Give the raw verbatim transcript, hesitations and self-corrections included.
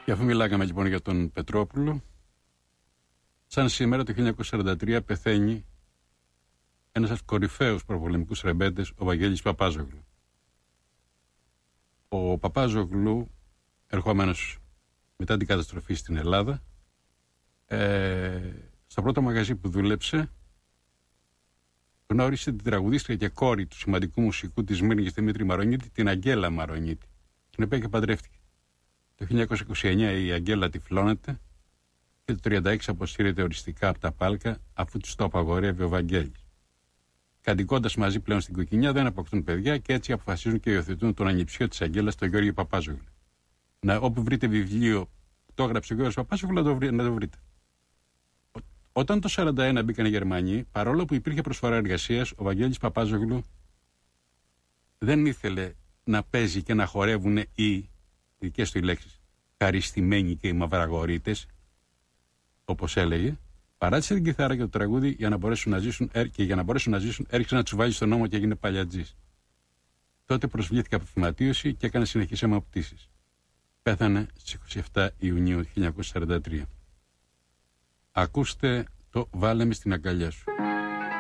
Και αφού μιλάγαμε λοιπόν για τον Πετρόπουλο, σαν σήμερα το χίλια εννιακόσια σαράντα τρία πεθαίνει ένας από τους κορυφαίους προπολεμικούς ρεμπέτες, ο Βαγγέλης Παπάζογλου. Ο Παπάζογλου, ερχόμενος μετά την καταστροφή στην Ελλάδα, ε, στο πρώτο μαγαζί που δούλεψε, γνώρισε την τραγουδίστρια και κόρη του σημαντικού μουσικού της Σμύρνης Δημήτρη Μαρονίτη, την Αγγέλα Μαρονίτη, την οποία και παντρεύτηκε. Το χίλια εννιακόσια είκοσι εννιά η Αγγέλα τυφλώνεται και το τριάντα έξι αποσύρεται οριστικά από τα πάλκα, αφού τους το απαγορεύει ο Βαγγέλης. Κατοικώντας μαζί πλέον στην Κοκκινιά, δεν αποκτούν παιδιά και έτσι αποφασίζουν και υιοθετούν τον ανιψιό της Αγγέλας, τον Γιώργο Παπάζογλου. Να, όπου βρείτε βιβλίο που το έγραψε ο Γιώργος Παπάζογλου, να το, βρει, να το βρείτε. Ό, όταν το σαράντα ένα μπήκαν οι Γερμανοί, παρόλο που υπήρχε προσφορά εργασίας, ο Βαγγέλης Παπάζογλου δεν ήθελε να παίζει και να χορεύουν οι δικές του οι λέξεις χαριστημένοι και οι μαυραγορείτες, όπως έλεγε. Παράτησε την κιθάρα και το τραγούδι για να μπορέσουν να ζήσουν, και για να μπορέσουν να ζήσουν έριξε να τσουβάλει στον νόμο και έγινε παλιατζής. Τότε προσβλήθηκε από φυματίωση και έκανε συνεχείς αιμοπτήσεις. Πέθανε στις είκοσι επτά Ιουνίου χίλια εννιακόσια σαράντα τρία. Ακούστε το «Βάλε με στην αγκαλιά σου».